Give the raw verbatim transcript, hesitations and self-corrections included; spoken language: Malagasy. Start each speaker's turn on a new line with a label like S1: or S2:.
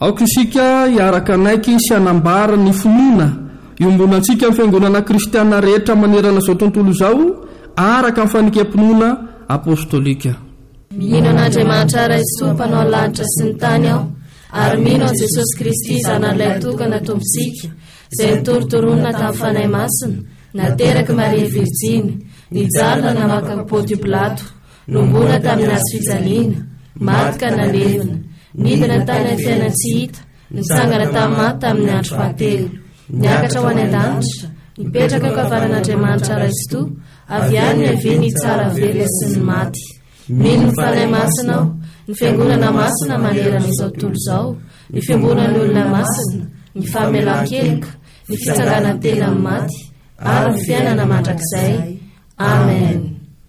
S1: aoka isika hiaraka anaiky sy anambara ny finoana iombonantsika amin'ny fiangonana kristiana rehetra manerana izao tontolo izao araka amin'ny fanikam-pinoana apôstôlika.
S2: Mino an'Andriamanitra Ray Soa mpanao lanitra sy ny tany aho, ary mino an Jesosy Kristy zanan'ilay tokana tombontsika izay nitorotoronina tamin'ny fanahy masina, nateraka Maria Virjiny, nijalona namaka ny Pônty Pilato, nombona tamin'ny hazo fijaliana, maty ka nalevina, nidina tany amin'ny fiainana tsy hita, nitsangana tamin'ny maty tamin'ny andro fahatelo, niakatra ho any an-danitra, nipetraka ao kavaran'Andriamanitra Ray Soa, avy any niaveny tsara velona sy ny maty. Mino ny fanahy masina aho, ny fiangonana masina manerana izao tontolo izao, ny fiangonan'ny olona masina, ny famelan-kelika, ny fitsangana tena amin'ny maty, ary ny fiainana mandrakizay. Amen.